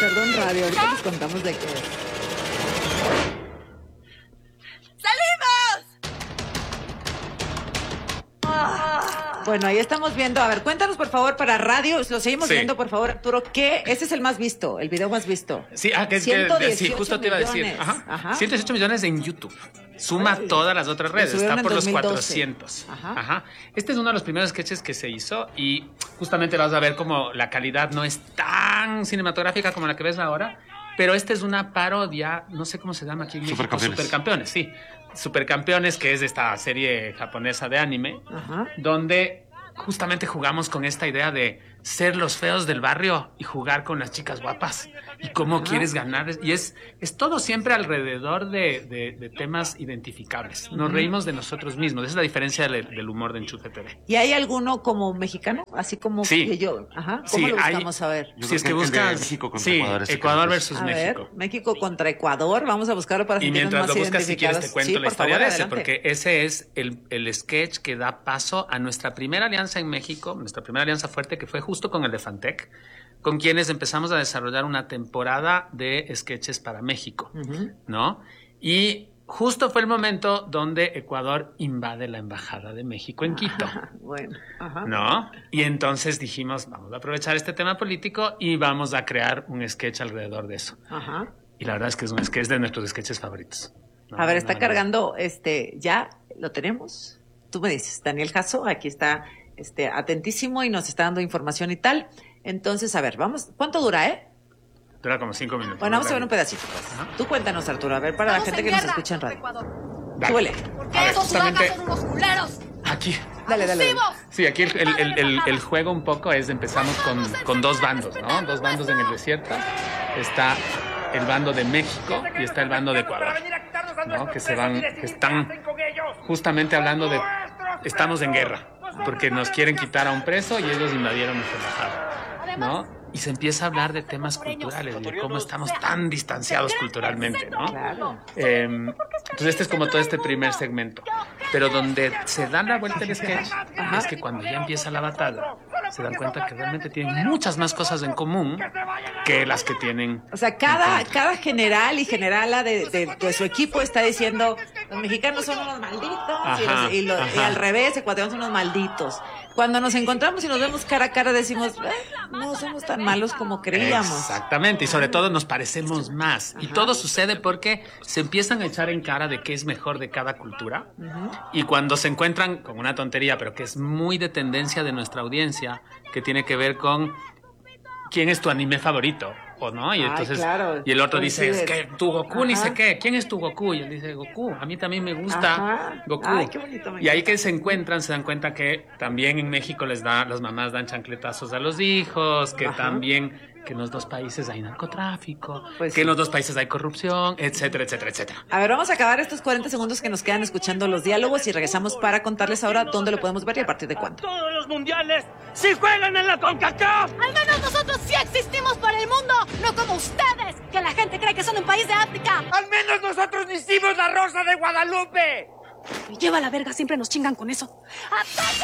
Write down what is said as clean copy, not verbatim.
Perdón, radio, ahorita les contamos de qué es. ¡Salimos! Bueno, ahí estamos viendo. A ver, cuéntanos, por favor, para radio, lo seguimos viendo, por favor, Arturo, que ese es el más visto, el video más visto. Sí, sí, justo te iba a decir. Ajá. 118 millones en YouTube. Suma todas las otras redes, está por los 400. Ajá. Este es uno de los primeros sketches que se hizo y justamente vas a ver como la calidad no es tan cinematográfica como la que ves ahora, pero esta es una parodia, no sé cómo se llama aquí en México. Supercampeones, sí. Supercampeones, que es de esta serie japonesa de anime, donde justamente jugamos con esta idea de ser los feos del barrio y jugar con las chicas guapas y cómo quieres ganar. Y es todo siempre alrededor de temas identificables. Nos reímos de nosotros mismos. Esa es la diferencia del humor de Enchufe TV. ¿Y hay alguno como mexicano? Así como que yo. ¿Cómo lo buscamos? A ver. Si es que buscas México contra Ecuador. Ecuador versus México. Ver, México contra Ecuador. Vamos a buscarlo para y mientras lo buscas, si quieres, te cuento la historia de ese, porque ese es el sketch que da paso a nuestra primera alianza en México, nuestra primera alianza fuerte, que fue justo con el de Fantech, con quienes empezamos a desarrollar una temporada de sketches para México, ¿no? Y justo fue el momento donde Ecuador invade la embajada de México en Quito. ¿No? Y entonces dijimos, vamos a aprovechar este tema político y vamos a crear un sketch alrededor de eso. Y la verdad es que es un sketch de nuestros sketches favoritos. A ver, está cargando, ya lo tenemos. Tú me dices, Daniel Jasso, aquí está atentísimo y nos está dando información y tal. Entonces, a ver, vamos. ¿Cuánto dura, Dura como 5 minutos. Bueno, vamos a ver un pedacito. Pues. Tú cuéntanos, Arturo, a ver, para la gente que nos escucha en radio. Dale. Porque esos sudacas son unos culeros. Aquí. Dale. Sí, aquí el juego un poco es, empezamos con dos bandos, ¿no? Dos bandos en el desierto. Está el bando de México y está el bando de Ecuador, ¿no? Que están justamente hablando de, estamos en guerra, porque nos quieren quitar a un preso y ellos invadieron nuestra embajada, ¿no? Y se empieza a hablar de temas culturales, de cómo estamos tan distanciados culturalmente, ¿no? Claro. Entonces este es como todo este primer segmento. Pero donde se da la vuelta el sketch es que cuando ya empieza la batalla, se dan cuenta que realmente tienen muchas más cosas en común que las que tienen. O sea, cada general y generala de su equipo está diciendo, los mexicanos son unos malditos y al revés, ecuatorianos son unos malditos. Cuando nos encontramos y nos vemos cara a cara decimos, no somos tan malos como creíamos. Exactamente, y sobre todo nos parecemos más. Y todo sucede porque se empiezan a echar en cara de qué es mejor de cada cultura. Y cuando se encuentran con una tontería, pero que es muy de tendencia de nuestra audiencia, que tiene que ver con quién es tu anime favorito, ¿o no? Y entonces y el otro dice, es que tu Goku ni sé qué, ¿quién es tu Goku? Y él dice, Goku, a mí también me gusta Goku. Ay, qué bonito, y ahí que se encuentran, se dan cuenta que también en México las mamás dan chancletazos a los hijos, que también que en los dos países hay narcotráfico, que en los dos países hay corrupción, etcétera, etcétera, etcétera. A ver, vamos a acabar estos 40 segundos que nos quedan escuchando los diálogos y regresamos para contarles ahora dónde lo podemos ver y a partir de cuándo. Todos los mundiales sí juegan en la CONCACAF. Al menos nosotros sí existimos para el mundo, no como ustedes, que la gente cree que son un país de África. Al menos nosotros no hicimos la Rosa de Guadalupe. Me lleva la verga, siempre nos chingan con eso.